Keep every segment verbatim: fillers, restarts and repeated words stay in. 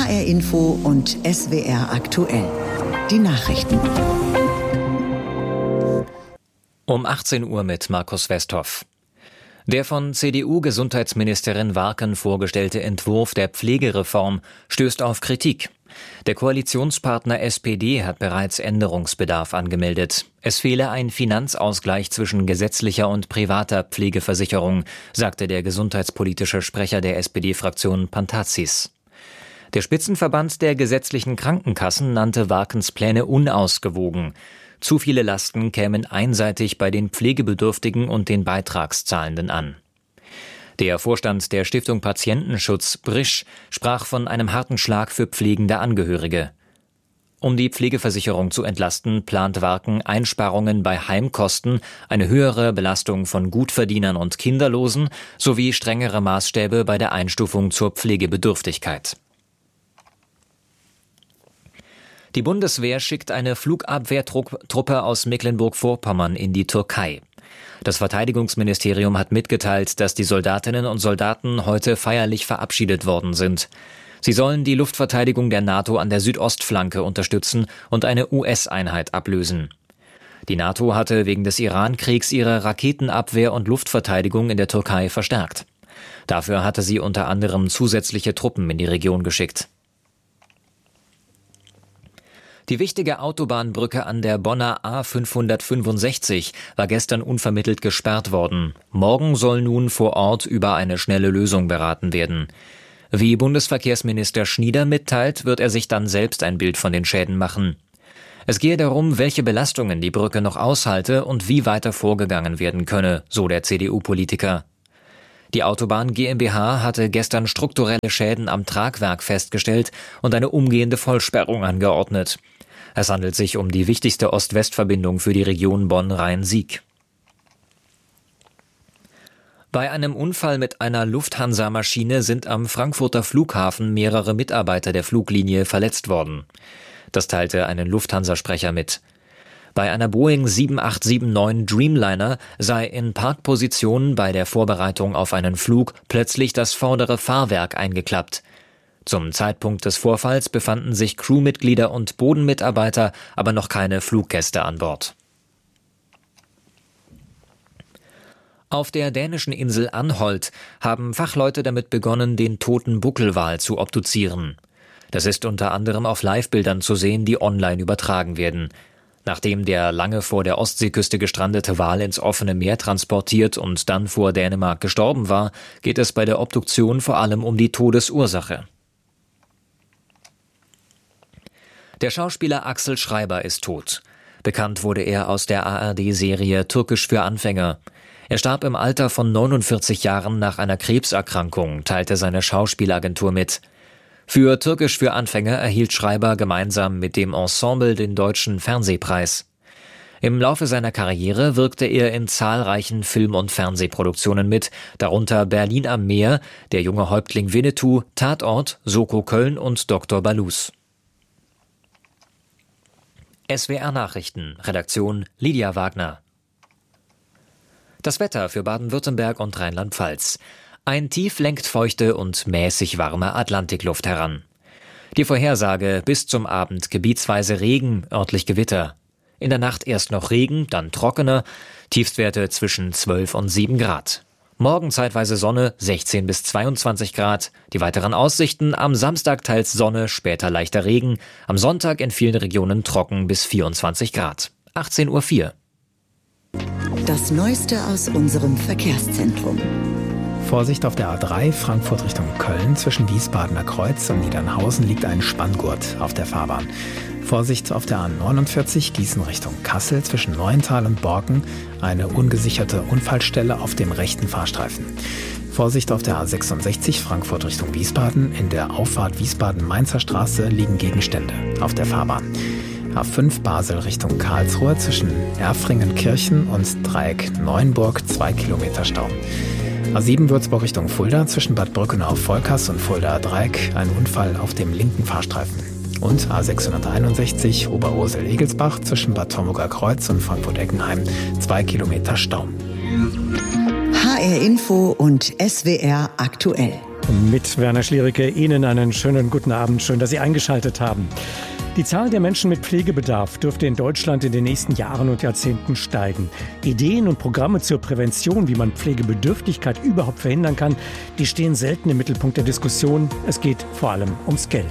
R Info und S W R aktuell. Die Nachrichten. Um achtzehn Uhr mit Markus Westhoff. Der von C D U-Gesundheitsministerin Warken vorgestellte Entwurf der Pflegereform stößt auf Kritik. Der Koalitionspartner S P D hat bereits Änderungsbedarf angemeldet. Es fehle ein Finanzausgleich zwischen gesetzlicher und privater Pflegeversicherung, sagte der gesundheitspolitische Sprecher der S P D-Fraktion Pantazis. Der Spitzenverband der gesetzlichen Krankenkassen nannte Warkens Pläne unausgewogen. Zu viele Lasten kämen einseitig bei den Pflegebedürftigen und den Beitragszahlenden an. Der Vorstand der Stiftung Patientenschutz, Brisch, sprach von einem harten Schlag für pflegende Angehörige. Um die Pflegeversicherung zu entlasten, plant Warken Einsparungen bei Heimkosten, eine höhere Belastung von Gutverdienern und Kinderlosen sowie strengere Maßstäbe bei der Einstufung zur Pflegebedürftigkeit. Die Bundeswehr schickt eine Flugabwehrtruppe aus Mecklenburg-Vorpommern in die Türkei. Das Verteidigungsministerium hat mitgeteilt, dass die Soldatinnen und Soldaten heute feierlich verabschiedet worden sind. Sie sollen die Luftverteidigung der NATO an der Südostflanke unterstützen und eine U S-Einheit ablösen. Die NATO hatte wegen des Iran-Kriegs ihre Raketenabwehr und Luftverteidigung in der Türkei verstärkt. Dafür hatte sie unter anderem zusätzliche Truppen in die Region geschickt. Die wichtige Autobahnbrücke an der Bonner A fünfhundertfünfundsechzig war gestern unvermittelt gesperrt worden. Morgen soll nun vor Ort über eine schnelle Lösung beraten werden. Wie Bundesverkehrsminister Schnieder mitteilt, wird er sich dann selbst ein Bild von den Schäden machen. Es gehe darum, welche Belastungen die Brücke noch aushalte und wie weiter vorgegangen werden könne, so der C D U-Politiker. Die Autobahn GmbH hatte gestern strukturelle Schäden am Tragwerk festgestellt und eine umgehende Vollsperrung angeordnet. Es handelt sich um die wichtigste Ost-West-Verbindung für die Region Bonn-Rhein-Sieg. Bei einem Unfall mit einer Lufthansa-Maschine sind am Frankfurter Flughafen mehrere Mitarbeiter der Fluglinie verletzt worden. Das teilte ein Lufthansa-Sprecher mit. Bei einer Boeing sieben acht sieben neun Dreamliner sei in Parkposition bei der Vorbereitung auf einen Flug plötzlich das vordere Fahrwerk eingeklappt. Zum Zeitpunkt des Vorfalls befanden sich Crewmitglieder und Bodenmitarbeiter, aber noch keine Fluggäste an Bord. Auf der dänischen Insel Anholt haben Fachleute damit begonnen, den toten Buckelwal zu obduzieren. Das ist unter anderem auf Live-Bildern zu sehen, die online übertragen werden. Nachdem der lange vor der Ostseeküste gestrandete Wal ins offene Meer transportiert und dann vor Dänemark gestorben war, geht es bei der Obduktion vor allem um die Todesursache. Der Schauspieler Axel Schreiber ist tot. Bekannt wurde er aus der A R D-Serie Türkisch für Anfänger. Er starb im Alter von neunundvierzig Jahren nach einer Krebserkrankung, teilte seine Schauspielagentur mit. Für Türkisch für Anfänger erhielt Schreiber gemeinsam mit dem Ensemble den Deutschen Fernsehpreis. Im Laufe seiner Karriere wirkte er in zahlreichen Film- und Fernsehproduktionen mit, darunter Berlin am Meer, Der junge Häuptling Winnetou, Tatort, Soko Köln und Doktor Balus. S W R Nachrichten, Redaktion Lydia Wagner. Das Wetter für Baden-Württemberg und Rheinland-Pfalz. Ein Tief lenkt feuchte und mäßig warme Atlantikluft heran. Die Vorhersage: bis zum Abend gebietsweise Regen, örtlich Gewitter. In der Nacht erst noch Regen, dann trockener, Tiefstwerte zwischen zwölf und sieben Grad. Morgen zeitweise Sonne, sechzehn bis zweiundzwanzig Grad. Die weiteren Aussichten: am Samstag teils Sonne, später leichter Regen. Am Sonntag in vielen Regionen trocken bis vierundzwanzig Grad. achtzehn Uhr vier. Das Neueste aus unserem Verkehrszentrum. Vorsicht auf der A drei, Frankfurt Richtung Köln. Zwischen Wiesbadener Kreuz und Niedernhausen liegt ein Spanngurt auf der Fahrbahn. Vorsicht auf der A neunundvierzig, Gießen Richtung Kassel. Zwischen Neuental und Borken eine ungesicherte Unfallstelle auf dem rechten Fahrstreifen. Vorsicht auf der A sechsundsechzig, Frankfurt Richtung Wiesbaden. In der Auffahrt Wiesbaden-Mainzer Straße liegen Gegenstände auf der Fahrbahn. A fünf Basel Richtung Karlsruhe. Zwischen Erfringen-Kirchen und Dreieck Neuenburg zwei Kilometer Stau. A sieben Würzburg Richtung Fulda, zwischen Bad Brückenau-Volkers und Fulda-Dreieck ein Unfall auf dem linken Fahrstreifen. Und A sechshunderteinundsechzig Oberursel-Egelsbach, zwischen Bad Homburger Kreuz und Frankfurt-Eckenheim zwei Kilometer Stau. H R Info und S W R aktuell. Mit Werner Schliericke Ihnen einen schönen guten Abend. Schön, dass Sie eingeschaltet haben. Die Zahl der Menschen mit Pflegebedarf dürfte in Deutschland in den nächsten Jahren und Jahrzehnten steigen. Ideen und Programme zur Prävention, wie man Pflegebedürftigkeit überhaupt verhindern kann, die stehen selten im Mittelpunkt der Diskussion. Es geht vor allem ums Geld.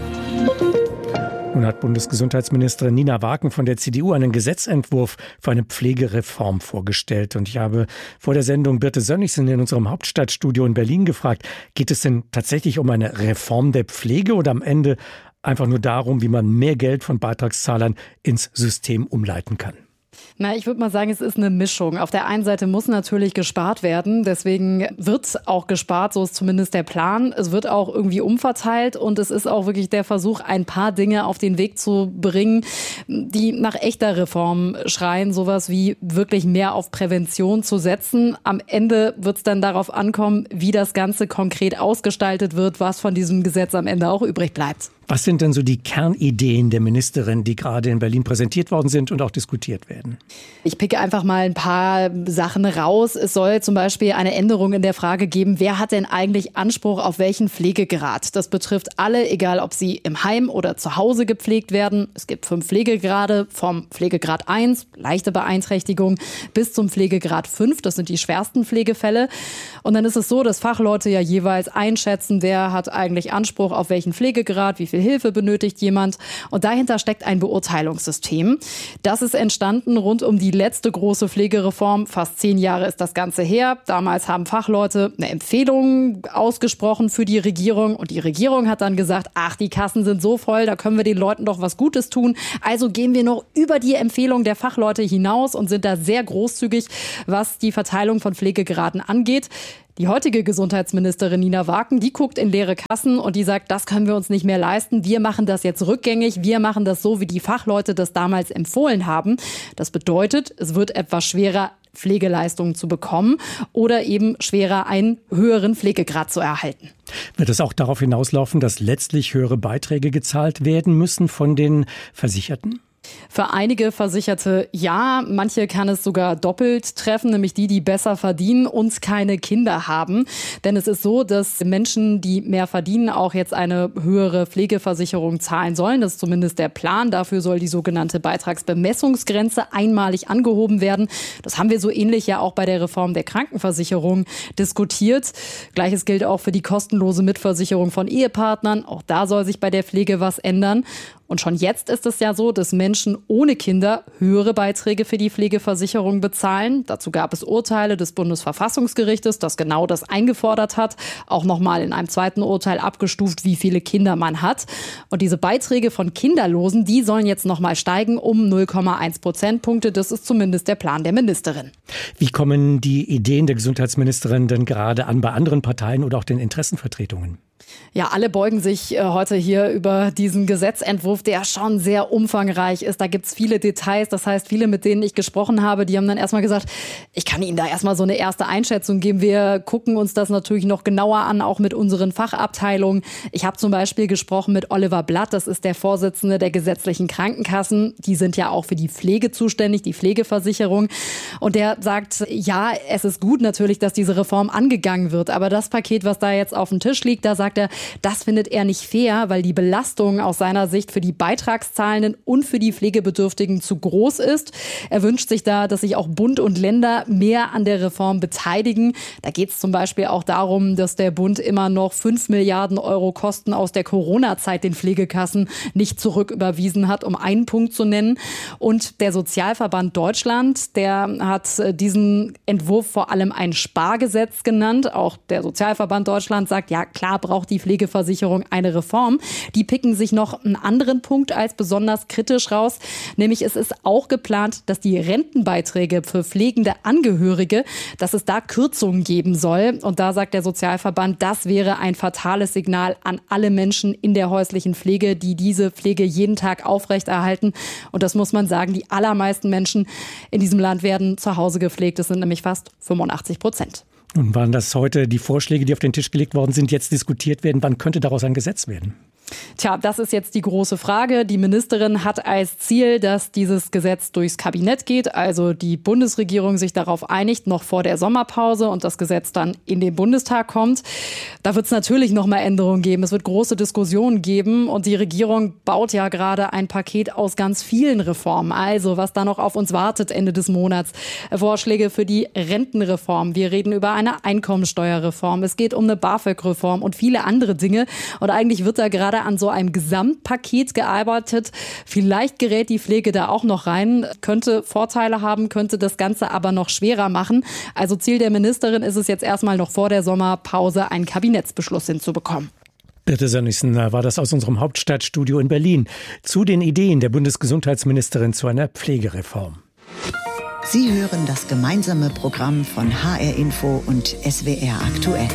Nun hat Bundesgesundheitsministerin Nina Waken von der C D U einen Gesetzentwurf für eine Pflegereform vorgestellt. Und ich habe vor der Sendung Birte Sönnigsen in unserem Hauptstadtstudio in Berlin gefragt, geht es denn tatsächlich um eine Reform der Pflege oder am Ende einfach nur darum, wie man mehr Geld von Beitragszahlern ins System umleiten kann? Na, ich würde mal sagen, es ist eine Mischung. Auf der einen Seite muss natürlich gespart werden, deswegen wird auch gespart, so ist zumindest der Plan. Es wird auch irgendwie umverteilt und es ist auch wirklich der Versuch, ein paar Dinge auf den Weg zu bringen, die nach echter Reform schreien, sowas wie wirklich mehr auf Prävention zu setzen. Am Ende wird es dann darauf ankommen, wie das Ganze konkret ausgestaltet wird, was von diesem Gesetz am Ende auch übrig bleibt. Was sind denn so die Kernideen der Ministerin, die gerade in Berlin präsentiert worden sind und auch diskutiert werden? Ich picke einfach mal ein paar Sachen raus. Es soll zum Beispiel eine Änderung in der Frage geben, wer hat denn eigentlich Anspruch auf welchen Pflegegrad? Das betrifft alle, egal ob sie im Heim oder zu Hause gepflegt werden. Es gibt fünf Pflegegrade, vom Pflegegrad eins, leichte Beeinträchtigung, bis zum Pflegegrad fünf. Das sind die schwersten Pflegefälle. Und dann ist es so, dass Fachleute ja jeweils einschätzen, wer hat eigentlich Anspruch auf welchen Pflegegrad, wie viel Hilfe benötigt jemand. Und dahinter steckt ein Beurteilungssystem. Das ist entstanden rund um die letzte große Pflegereform. Fast zehn Jahre ist das Ganze her. Damals haben Fachleute eine Empfehlung ausgesprochen für die Regierung. Und die Regierung hat dann gesagt, ach, die Kassen sind so voll, da können wir den Leuten doch was Gutes tun. Also gehen wir noch über die Empfehlung der Fachleute hinaus und sind da sehr großzügig, was die Verteilung von Pflegegraden angeht. Die heutige Gesundheitsministerin Nina Waken, die guckt in leere Kassen und die sagt, das können wir uns nicht mehr leisten. Wir machen das jetzt rückgängig. Wir machen das so, wie die Fachleute das damals empfohlen haben. Das bedeutet, es wird etwas schwerer, Pflegeleistungen zu bekommen oder eben schwerer, einen höheren Pflegegrad zu erhalten. Wird es auch darauf hinauslaufen, dass letztlich höhere Beiträge gezahlt werden müssen von den Versicherten? Für einige Versicherte ja, manche kann es sogar doppelt treffen, nämlich die, die besser verdienen und keine Kinder haben. Denn es ist so, dass Menschen, die mehr verdienen, auch jetzt eine höhere Pflegeversicherung zahlen sollen. Das ist zumindest der Plan. Dafür soll die sogenannte Beitragsbemessungsgrenze einmalig angehoben werden. Das haben wir so ähnlich ja auch bei der Reform der Krankenversicherung diskutiert. Gleiches gilt auch für die kostenlose Mitversicherung von Ehepartnern. Auch da soll sich bei der Pflege was ändern. Und schon jetzt ist es ja so, dass Menschen ohne Kinder höhere Beiträge für die Pflegeversicherung bezahlen. Dazu gab es Urteile des Bundesverfassungsgerichtes, das genau das eingefordert hat. Auch nochmal in einem zweiten Urteil abgestuft, wie viele Kinder man hat. Und diese Beiträge von Kinderlosen, die sollen jetzt nochmal steigen um null Komma eins Prozentpunkte. Das ist zumindest der Plan der Ministerin. Wie kommen die Ideen der Gesundheitsministerin denn gerade an bei anderen Parteien oder auch den Interessenvertretungen? Ja, alle beugen sich äh, heute hier über diesen Gesetzentwurf, der schon sehr umfangreich ist. Da gibt's viele Details. Das heißt, viele, mit denen ich gesprochen habe, die haben dann erstmal gesagt, ich kann Ihnen da erstmal so eine erste Einschätzung geben. Wir gucken uns das natürlich noch genauer an, auch mit unseren Fachabteilungen. Ich habe zum Beispiel gesprochen mit Oliver Blatt, das ist der Vorsitzende der gesetzlichen Krankenkassen. Die sind ja auch für die Pflege zuständig, die Pflegeversicherung. Und der sagt, ja, es ist gut natürlich, dass diese Reform angegangen wird. Aber das Paket, was da jetzt auf dem Tisch liegt, da sagt er, das findet er nicht fair, weil die Belastung aus seiner Sicht für die Beitragszahlenden und für die Pflegebedürftigen zu groß ist. Er wünscht sich da, dass sich auch Bund und Länder mehr an der Reform beteiligen. Da geht es zum Beispiel auch darum, dass der Bund immer noch fünf Milliarden Euro Kosten aus der Corona-Zeit den Pflegekassen nicht zurücküberwiesen hat, um einen Punkt zu nennen. Und der Sozialverband Deutschland, der hat diesen Entwurf vor allem ein Spargesetz genannt. Auch der Sozialverband Deutschland sagt, ja klar braucht die Pflegeversicherung eine Reform. Die picken sich noch einen anderen Punkt als besonders kritisch raus, nämlich es ist auch geplant, dass die Rentenbeiträge für pflegende Angehörige, dass es da Kürzungen geben soll. Und da sagt der Sozialverband, das wäre ein fatales Signal an alle Menschen in der häuslichen Pflege, die diese Pflege jeden Tag aufrechterhalten. Und das muss man sagen, die allermeisten Menschen in diesem Land werden zu Hause gepflegt. Das sind nämlich fast fünfundachtzig Prozent. Nun waren das heute die Vorschläge, die auf den Tisch gelegt worden sind, jetzt diskutiert werden. Wann könnte daraus ein Gesetz werden? Tja, das ist jetzt die große Frage. Die Ministerin hat als Ziel, dass dieses Gesetz durchs Kabinett geht, also die Bundesregierung sich darauf einigt, noch vor der Sommerpause und das Gesetz dann in den Bundestag kommt. Da wird es natürlich noch mal Änderungen geben. Es wird große Diskussionen geben und die Regierung baut ja gerade ein Paket aus ganz vielen Reformen. Also was da noch auf uns wartet Ende des Monats. Vorschläge für die Rentenreform. Wir reden über eine Einkommensteuerreform. Es geht um eine BAföG-Reform und viele andere Dinge. Und eigentlich wird da gerade an so einem Gesamtpaket gearbeitet. Vielleicht gerät die Pflege da auch noch rein, könnte Vorteile haben, könnte das Ganze aber noch schwerer machen. Also Ziel der Ministerin ist es jetzt erstmal noch vor der Sommerpause, einen Kabinettsbeschluss hinzubekommen. Birte Sönnigsen war das aus unserem Hauptstadtstudio in Berlin zu den Ideen der Bundesgesundheitsministerin zu einer Pflegereform. Sie hören das gemeinsame Programm von H R Info und S W R aktuell.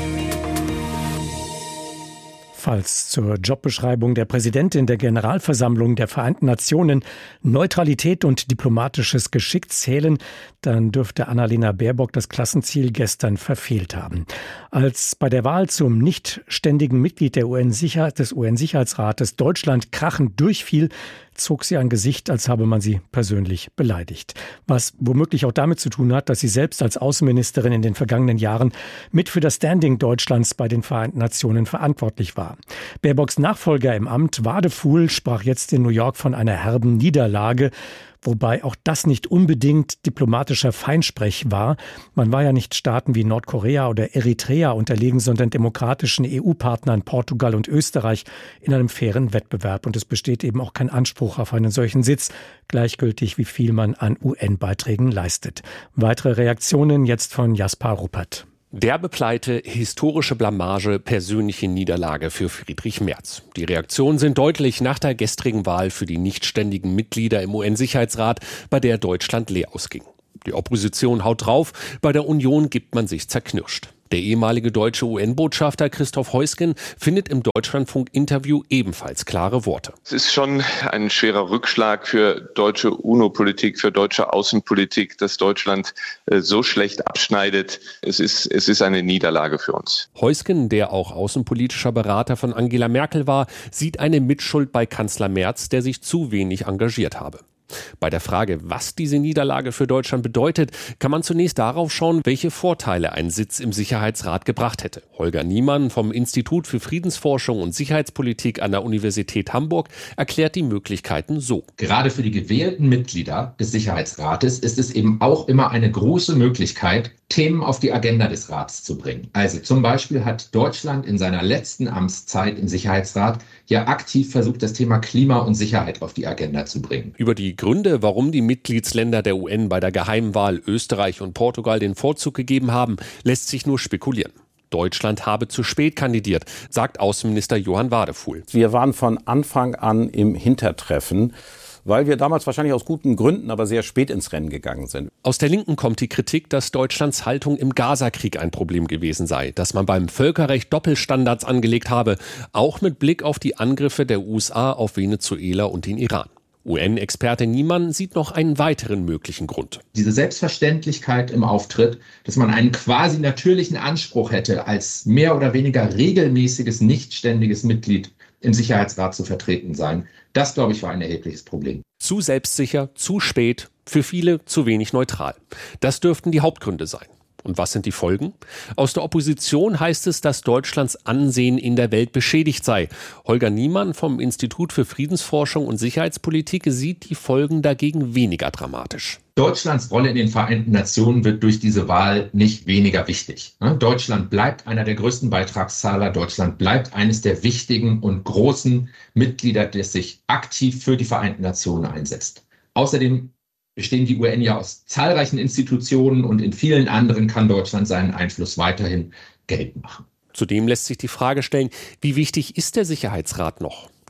Falls zur Jobbeschreibung der Präsidentin der Generalversammlung der Vereinten Nationen Neutralität und diplomatisches Geschick zählen, dann dürfte Annalena Baerbock das Klassenziel gestern verfehlt haben. Als bei der Wahl zum nicht ständigen Mitglied der U N-Sicherheit, des U N-Sicherheitsrates Deutschland krachend durchfiel, zog sie ein Gesicht, als habe man sie persönlich beleidigt. Was womöglich auch damit zu tun hat, dass sie selbst als Außenministerin in den vergangenen Jahren mit für das Standing Deutschlands bei den Vereinten Nationen verantwortlich war. Baerbocks Nachfolger im Amt, Wadefuhl, sprach jetzt in New York von einer herben Niederlage. Wobei auch das nicht unbedingt diplomatischer Feinsprech war. Man war ja nicht Staaten wie Nordkorea oder Eritrea unterlegen, sondern demokratischen E U-Partnern Portugal und Österreich in einem fairen Wettbewerb. Und es besteht eben auch kein Anspruch auf einen solchen Sitz, gleichgültig wie viel man an U N-Beiträgen leistet. Weitere Reaktionen jetzt von Jasper Ruppert. Derbe Pleite, historische Blamage, persönliche Niederlage für Friedrich Merz. Die Reaktionen sind deutlich nach der gestrigen Wahl für die nichtständigen Mitglieder im U N-Sicherheitsrat, bei der Deutschland leer ausging. Die Opposition haut drauf, bei der Union gibt man sich zerknirscht. Der ehemalige deutsche U N-Botschafter Christoph Heusgen findet im Deutschlandfunk-Interview ebenfalls klare Worte. Es ist schon ein schwerer Rückschlag für deutsche UNO-Politik, für deutsche Außenpolitik, dass Deutschland äh, so schlecht abschneidet. Es ist, es ist eine Niederlage für uns. Heusgen, der auch außenpolitischer Berater von Angela Merkel war, sieht eine Mitschuld bei Kanzler Merz, der sich zu wenig engagiert habe. Bei der Frage, was diese Niederlage für Deutschland bedeutet, kann man zunächst darauf schauen, welche Vorteile ein Sitz im Sicherheitsrat gebracht hätte. Holger Niemann vom Institut für Friedensforschung und Sicherheitspolitik an der Universität Hamburg erklärt die Möglichkeiten so. Gerade für die gewählten Mitglieder des Sicherheitsrates ist es eben auch immer eine große Möglichkeit, Themen auf die Agenda des Rats zu bringen. Also zum Beispiel hat Deutschland in seiner letzten Amtszeit im Sicherheitsrat ja aktiv versucht, das Thema Klima und Sicherheit auf die Agenda zu bringen. Über die Gründe, warum die Mitgliedsländer der U N bei der Geheimwahl Österreich und Portugal den Vorzug gegeben haben, lässt sich nur spekulieren. Deutschland habe zu spät kandidiert, sagt Außenminister Johann Wadefuhl. Wir waren von Anfang an im Hintertreffen, weil wir damals wahrscheinlich aus guten Gründen, aber sehr spät ins Rennen gegangen sind. Aus der Linken kommt die Kritik, dass Deutschlands Haltung im Gaza-Krieg ein Problem gewesen sei, dass man beim Völkerrecht Doppelstandards angelegt habe, auch mit Blick auf die Angriffe der U S A auf Venezuela und den Iran. U N-Experte Niemann sieht noch einen weiteren möglichen Grund. Diese Selbstverständlichkeit im Auftritt, dass man einen quasi natürlichen Anspruch hätte, als mehr oder weniger regelmäßiges, nichtständiges Mitglied im Sicherheitsrat zu vertreten sein, das, glaube ich, war ein erhebliches Problem. Zu selbstsicher, zu spät, für viele zu wenig neutral. Das dürften die Hauptgründe sein. Und was sind die Folgen? Aus der Opposition heißt es, dass Deutschlands Ansehen in der Welt beschädigt sei. Holger Niemann vom Institut für Friedensforschung und Sicherheitspolitik sieht die Folgen dagegen weniger dramatisch. Deutschlands Rolle in den Vereinten Nationen wird durch diese Wahl nicht weniger wichtig. Deutschland bleibt einer der größten Beitragszahler. Deutschland bleibt eines der wichtigen und großen Mitglieder, das sich aktiv für die Vereinten Nationen einsetzt. Außerdem bestehen die U N ja aus zahlreichen Institutionen und in vielen anderen kann Deutschland seinen Einfluss weiterhin geltend machen. Zudem lässt sich die Frage stellen, wie wichtig ist der Sicherheitsrat noch?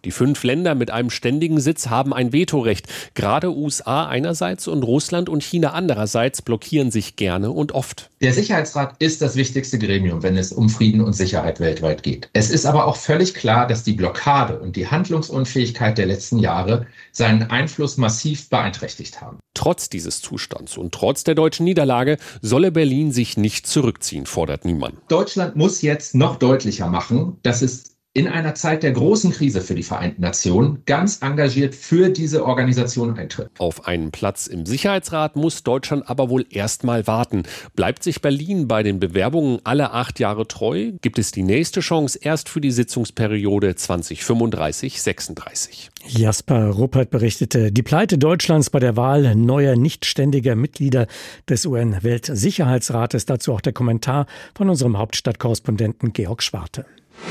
Die fünf Länder mit einem ständigen Sitz haben ein Vetorecht. Gerade U S A einerseits und Russland und China andererseits blockieren sich gerne und oft. Der Sicherheitsrat ist das wichtigste Gremium, wenn es um Frieden und Sicherheit weltweit geht. Es ist aber auch völlig klar, dass die Blockade und die Handlungsunfähigkeit der letzten Jahre seinen Einfluss massiv beeinträchtigt haben. Trotz dieses Zustands und trotz der deutschen Niederlage solle Berlin sich nicht zurückziehen, fordert Niemann. Deutschland muss jetzt noch deutlicher machen, dass es in einer Zeit der großen Krise für die Vereinten Nationen ganz engagiert für diese Organisation eintritt. Auf einen Platz im Sicherheitsrat muss Deutschland aber wohl erst mal warten. Bleibt sich Berlin bei den Bewerbungen alle acht Jahre treu? Gibt es die nächste Chance erst für die Sitzungsperiode zwanzig fünfunddreißig sechsunddreißig? Jasper Ruppert berichtete, die Pleite Deutschlands bei der Wahl neuer nichtständiger Mitglieder des U N-Weltsicherheitsrates. Dazu auch der Kommentar von unserem Hauptstadtkorrespondenten Georg Schwarte.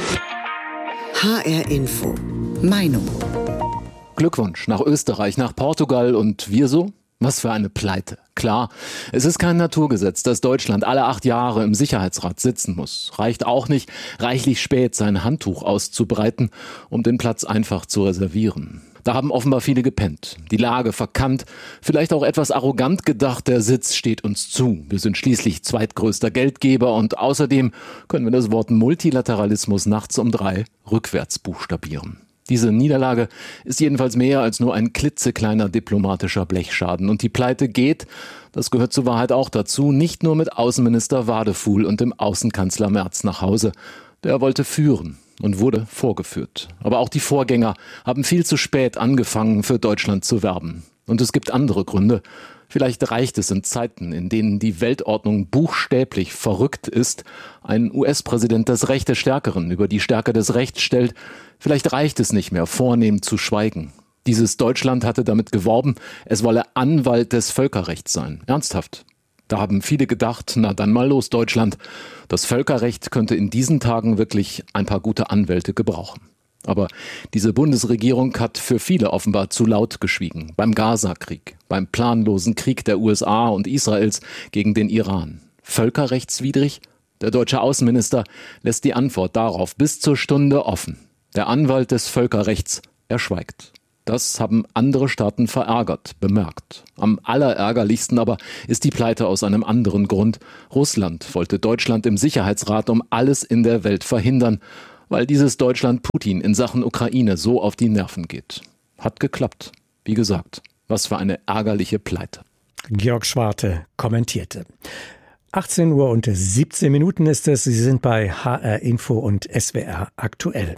H R Info. Meinung. Glückwunsch nach Österreich, nach Portugal und wir so? Was für eine Pleite. Klar, es ist kein Naturgesetz, dass Deutschland alle acht Jahre im Sicherheitsrat sitzen muss. Reicht auch nicht, reichlich spät sein Handtuch auszubreiten, um den Platz einfach zu reservieren. Da haben offenbar viele gepennt, die Lage verkannt, vielleicht auch etwas arrogant gedacht, der Sitz steht uns zu. Wir sind schließlich zweitgrößter Geldgeber und außerdem können wir das Wort Multilateralismus nachts um drei rückwärts buchstabieren. Diese Niederlage ist jedenfalls mehr als nur ein klitzekleiner diplomatischer Blechschaden. Und die Pleite geht, das gehört zur Wahrheit auch dazu, nicht nur mit Außenminister Wadefuhl und dem Außenkanzler Merz nach Hause. Der wollte führen und wurde vorgeführt. Aber auch die Vorgänger haben viel zu spät angefangen, für Deutschland zu werben. Und es gibt andere Gründe. Vielleicht reicht es in Zeiten, in denen die Weltordnung buchstäblich verrückt ist, ein U S-Präsident das Recht des Stärkeren über die Stärke des Rechts stellt. Vielleicht reicht es nicht mehr, vornehm zu schweigen. Dieses Deutschland hatte damit geworben, es wolle Anwalt des Völkerrechts sein. Ernsthaft. Da haben viele gedacht, na dann mal los Deutschland. Das Völkerrecht könnte in diesen Tagen wirklich ein paar gute Anwälte gebrauchen. Aber diese Bundesregierung hat für viele offenbar zu laut geschwiegen. Beim Gaza-Krieg, beim planlosen Krieg der U S A und Israels gegen den Iran. Völkerrechtswidrig? Der deutsche Außenminister lässt die Antwort darauf bis zur Stunde offen. Der Anwalt des Völkerrechts, er schweigt. Das haben andere Staaten verärgert, bemerkt. Am allerärgerlichsten aber ist die Pleite aus einem anderen Grund. Russland wollte Deutschland im Sicherheitsrat um alles in der Welt verhindern, weil dieses Deutschland Putin in Sachen Ukraine so auf die Nerven geht. Hat geklappt. Wie gesagt, was für eine ärgerliche Pleite. Georg Schwarte kommentierte. achtzehn Uhr und siebzehn Minuten ist es. Sie sind bei H R Info und S W R aktuell.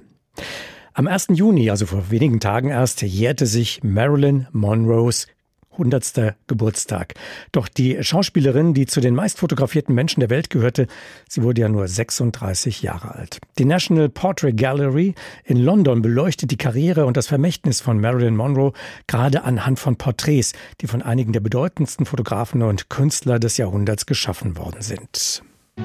Am ersten Juni, also vor wenigen Tagen erst, jährte sich Marilyn Monroes hundertster Geburtstag. Doch die Schauspielerin, die zu den meist fotografierten Menschen der Welt gehörte, sie wurde ja nur sechsunddreißig Jahre alt. Die National Portrait Gallery in London beleuchtet die Karriere und das Vermächtnis von Marilyn Monroe gerade anhand von Porträts, die von einigen der bedeutendsten Fotografen und Künstler des Jahrhunderts geschaffen worden sind.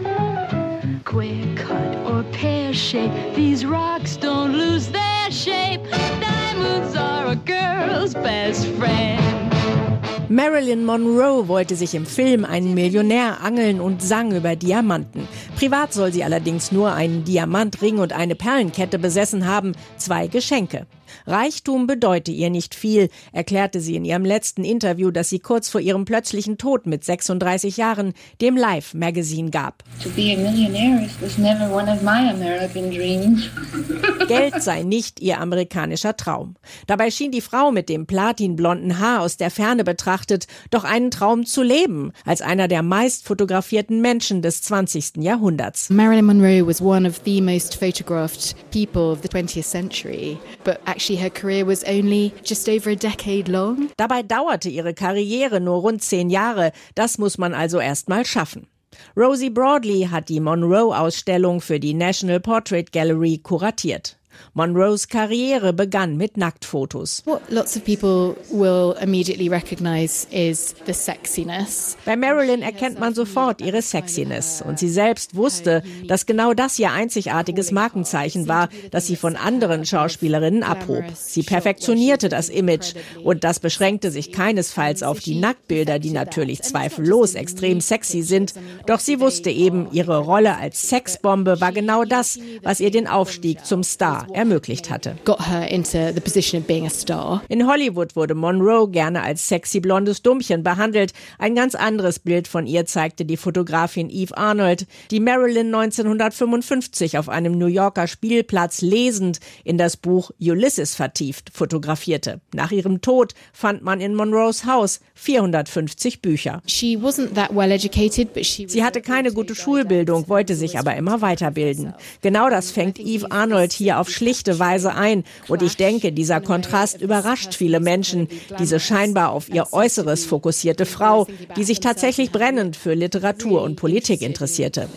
Square cut or pear shape, these rocks don't lose their shape. Diamonds are a girl's best friend. Marilyn Monroe wollte sich im Film einen Millionär angeln und sang über Diamanten. Privat soll sie allerdings nur einen Diamantring und eine Perlenkette besessen haben, zwei Geschenke. Reichtum bedeute ihr nicht viel, erklärte sie in ihrem letzten Interview, das sie kurz vor ihrem plötzlichen Tod mit sechsunddreißig Jahren dem Life Magazine gab. To be a millionaire was never one of my American dreams. Geld sei nicht ihr amerikanischer Traum. Dabei schien die Frau mit dem platinblonden Haar aus der Ferne betrachtet doch einen Traum zu leben, als einer der meist fotografierten Menschen des zwanzigsten Jahrhunderts. Marilyn Monroe was one of the most photographed people of the twentieth century, but actually her career was only just over a decade long. Dabei dauerte ihre Karriere nur rund zehn Jahre. Das muss man also erst mal schaffen. Rosie Broadley hat die Monroe-Ausstellung für die National Portrait Gallery kuratiert. Monroes Karriere begann mit Nacktfotos. What lots of people will immediately recognize is the sexiness. Bei Marilyn erkennt man sofort ihre Sexiness und sie selbst wusste, dass genau das ihr einzigartiges Markenzeichen war, das sie von anderen Schauspielerinnen abhob. Sie perfektionierte das Image und das beschränkte sich keinesfalls auf die Nacktbilder, die natürlich zweifellos extrem sexy sind. Doch sie wusste eben, ihre Rolle als Sexbombe war genau das, was ihr den Aufstieg zum Star ermöglicht hatte. In Hollywood wurde Monroe gerne als sexy blondes Dummchen behandelt. Ein ganz anderes Bild von ihr zeigte die Fotografin Eve Arnold, die Marilyn neunzehnhundertfünfundfünfzig auf einem New Yorker Spielplatz lesend in das Buch Ulysses vertieft fotografierte. Nach ihrem Tod fand man in Monroes Haus vierhundertfünfzig Bücher. Sie hatte keine gute Schulbildung, wollte sich aber immer weiterbilden. Genau das fängt Eve Arnold hier auf schlichte Weise ein. Und ich denke, dieser Kontrast überrascht viele Menschen. Diese scheinbar auf ihr Äußeres fokussierte Frau, die sich tatsächlich brennend für Literatur und Politik interessierte.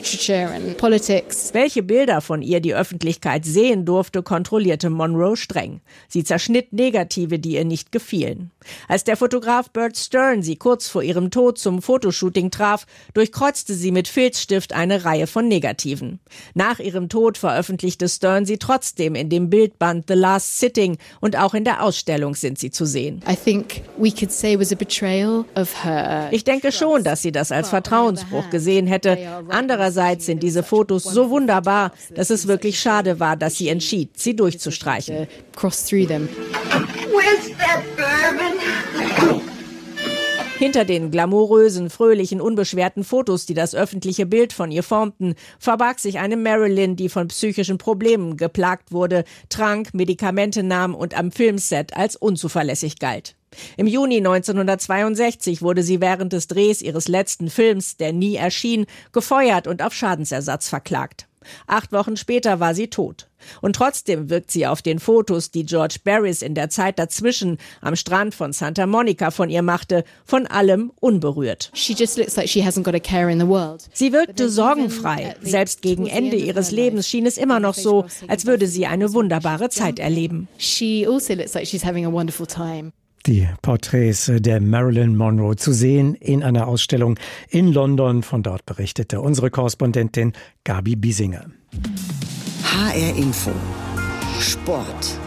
Welche Bilder von ihr die Öffentlichkeit sehen durfte, kontrollierte Monroe streng. Sie zerschnitt Negative, die ihr nicht gefielen. Als der Fotograf Bert Stern sie kurz vor ihrem Tod zum Fotoshooting traf, durchkreuzte sie mit Filzstift eine Reihe von Negativen. Nach ihrem Tod veröffentlichte Stern sie trotzdem in dem Bildband The Last Sitting und auch in der Ausstellung sind sie zu sehen. Ich denke schon, dass sie das als Vertrauensbruch gesehen hätte. Andererseits sind diese Fotos so wunderbar, dass es wirklich schade war, dass sie entschied, sie durchzustreichen. Hinter den glamourösen, fröhlichen, unbeschwerten Fotos, die das öffentliche Bild von ihr formten, verbarg sich eine Marilyn, die von psychischen Problemen geplagt wurde, trank, Medikamente nahm und am Filmset als unzuverlässig galt. Im Juni neunzehnhundertzweiundsechzig wurde sie während des Drehs ihres letzten Films, der nie erschien, gefeuert und auf Schadensersatz verklagt. Acht Wochen später war sie tot. Und trotzdem wirkt sie auf den Fotos, die George Barris in der Zeit dazwischen am Strand von Santa Monica von ihr machte, von allem unberührt. Sie wirkte sorgenfrei. Selbst gegen Ende ihres Lebens schien es immer noch so, als würde sie eine wunderbare Zeit erleben. Die Porträts der Marilyn Monroe zu sehen in einer Ausstellung in London. Von dort berichtete unsere Korrespondentin Gabi Biesinger. H R Info Sport.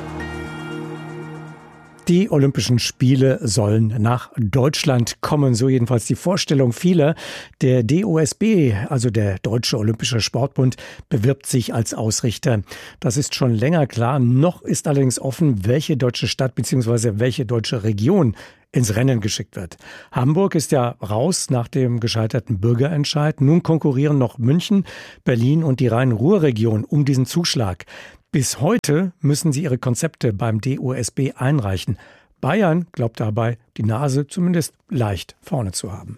Die Olympischen Spiele sollen nach Deutschland kommen, so jedenfalls die Vorstellung vieler. Der D O S B, also der Deutsche Olympische Sportbund, bewirbt sich als Ausrichter. Das ist schon länger klar. Noch ist allerdings offen, welche deutsche Stadt bzw. welche deutsche Region ins Rennen geschickt wird. Hamburg ist ja raus nach dem gescheiterten Bürgerentscheid. Nun konkurrieren noch München, Berlin und die Rhein-Ruhr-Region um diesen Zuschlag. Bis heute müssen sie ihre Konzepte beim D O S B einreichen. Bayern glaubt dabei, die Nase zumindest leicht vorne zu haben.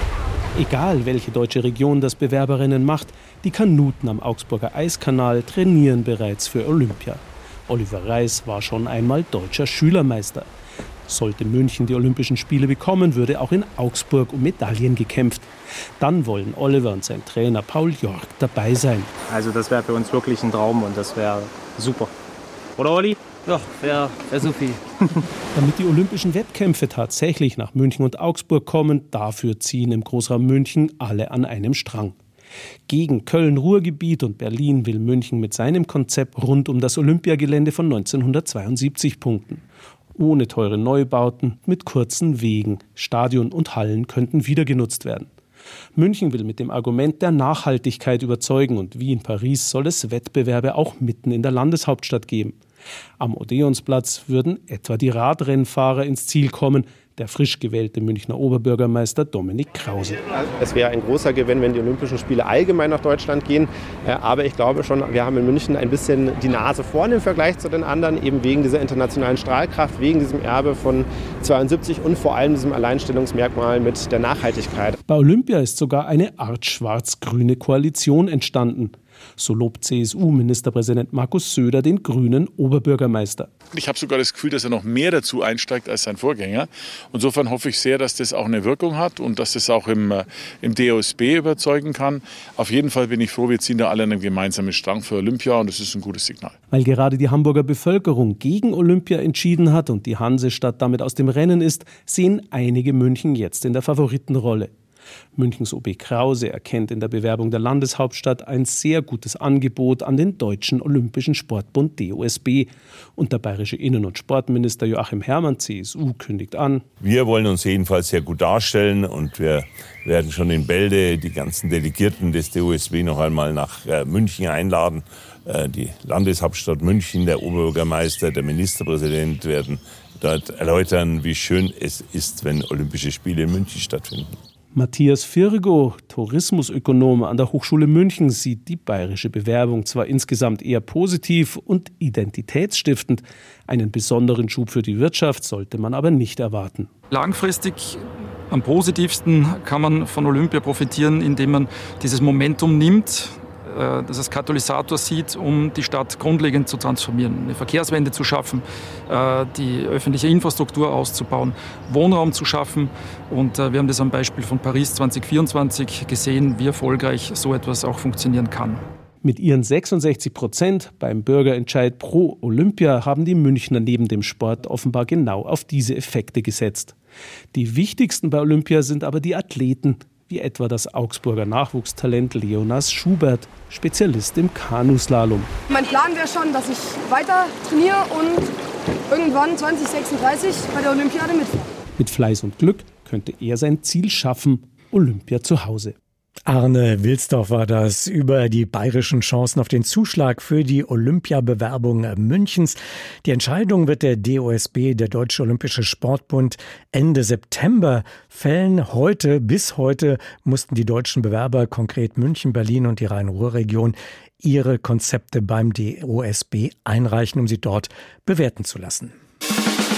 Egal, welche deutsche Region das Bewerberrennen macht, die Kanuten am Augsburger Eiskanal trainieren bereits für Olympia. Oliver Reis war schon einmal deutscher Schülermeister. Sollte München die Olympischen Spiele bekommen, würde auch in Augsburg um Medaillen gekämpft. Dann wollen Oliver und sein Trainer Paul Jork dabei sein. Also das wäre für uns wirklich ein Traum und das wäre super. Oder Olli? Ja, wäre wär so viel. Damit die olympischen Wettkämpfe tatsächlich nach München und Augsburg kommen, dafür ziehen im Großraum München alle an einem Strang. Gegen Köln-Ruhrgebiet und Berlin will München mit seinem Konzept rund um das Olympiagelände von neunzehnhundertzweiundsiebzig punkten. Ohne teure Neubauten, mit kurzen Wegen. Stadion und Hallen könnten wieder genutzt werden. München will mit dem Argument der Nachhaltigkeit überzeugen und wie in Paris soll es Wettbewerbe auch mitten in der Landeshauptstadt geben. Am Odeonsplatz würden etwa die Radrennfahrer ins Ziel kommen, der frisch gewählte Münchner Oberbürgermeister Dominik Krause. Es wäre ein großer Gewinn, wenn die Olympischen Spiele allgemein nach Deutschland gehen. Aber ich glaube schon, wir haben in München ein bisschen die Nase vorn im Vergleich zu den anderen, eben wegen dieser internationalen Strahlkraft, wegen diesem Erbe von zweiundsiebzig und vor allem diesem Alleinstellungsmerkmal mit der Nachhaltigkeit. Bei Olympia ist sogar eine Art schwarz-grüne Koalition entstanden. So lobt C S U-Ministerpräsident Markus Söder den grünen Oberbürgermeister. Ich habe sogar das Gefühl, dass er noch mehr dazu einsteigt als sein Vorgänger. Insofern hoffe ich sehr, dass das auch eine Wirkung hat und dass das auch im, im D O S B überzeugen kann. Auf jeden Fall bin ich froh, wir ziehen da alle einen gemeinsamen Strang für Olympia und das ist ein gutes Signal. Weil gerade die Hamburger Bevölkerung gegen Olympia entschieden hat und die Hansestadt damit aus dem Rennen ist, sehen einige München jetzt in der Favoritenrolle. Münchens O B Krause erkennt in der Bewerbung der Landeshauptstadt ein sehr gutes Angebot an den Deutschen Olympischen Sportbund D O S B. Und der bayerische Innen- und Sportminister Joachim Herrmann, C S U, kündigt an: Wir wollen uns jedenfalls sehr gut darstellen und wir werden schon in Bälde die ganzen Delegierten des D O S B noch einmal nach äh, München einladen. Äh, die Landeshauptstadt München, der Oberbürgermeister, der Ministerpräsident werden dort erläutern, wie schön es ist, wenn Olympische Spiele in München stattfinden. Matthias Virgo, Tourismusökonom an der Hochschule München, sieht die bayerische Bewerbung zwar insgesamt eher positiv und identitätsstiftend, einen besonderen Schub für die Wirtschaft sollte man aber nicht erwarten. Langfristig am positivsten kann man von Olympia profitieren, indem man dieses Momentum nimmt, das als Katalysator sieht, um die Stadt grundlegend zu transformieren, eine Verkehrswende zu schaffen, die öffentliche Infrastruktur auszubauen, Wohnraum zu schaffen. Und wir haben das am Beispiel von Paris zwanzig vierundzwanzig gesehen, wie erfolgreich so etwas auch funktionieren kann. Mit ihren sechsundsechzig Prozent beim Bürgerentscheid pro Olympia haben die Münchner neben dem Sport offenbar genau auf diese Effekte gesetzt. Die wichtigsten bei Olympia sind aber die Athleten, wie etwa das Augsburger Nachwuchstalent Leonas Schubert, Spezialist im Kanuslalom. Mein Plan wäre schon, dass ich weiter trainiere und irgendwann zwanzig sechsunddreißig bei der Olympiade mitfahre. Mit Fleiß und Glück könnte er sein Ziel schaffen: Olympia zu Hause. Arne Wilsdorf war das über die bayerischen Chancen auf den Zuschlag für die Olympiabewerbung Münchens. Die Entscheidung wird der D O S B, der Deutsche Olympische Sportbund, Ende September fällen. Heute, bis heute, mussten die deutschen Bewerber, konkret München, Berlin und die Rhein-Ruhr-Region, ihre Konzepte beim D O S B einreichen, um sie dort bewerten zu lassen.